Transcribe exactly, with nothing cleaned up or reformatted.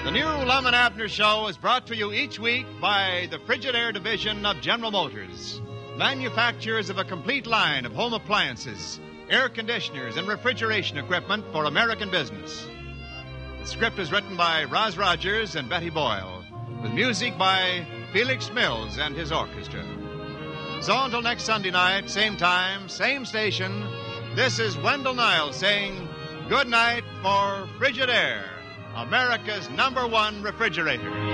The new Lum and Abner Show is brought to you each week by the Frigidaire division of General Motors, manufacturers of a complete line of home appliances, air conditioners, and refrigeration equipment for American business. The script is written by Roz Rogers and Betty Boyle, with music by Felix Mills and his orchestra. So until next Sunday night, same time, same station, this is Wendell Niles saying good night for Frigidaire, America's number one refrigerator.